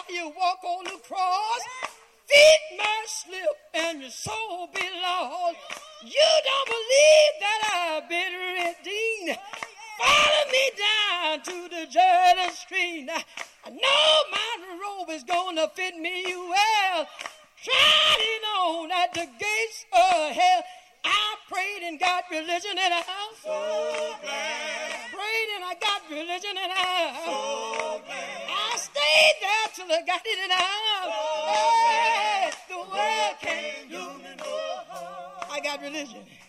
you walk on the cross. Feet might slip and your soul be lost. You don't believe that I've been redeemed. Follow me down to the Jordan stream. I know my robe is gonna fit me well. Trying on at the gates of hell. I prayed and got religion in the house. So glad. Prayed and I got religion in the house. So glad. I stayed there till I got it in the house. So Hey, the world can't can't do do me me no harm. I got religion.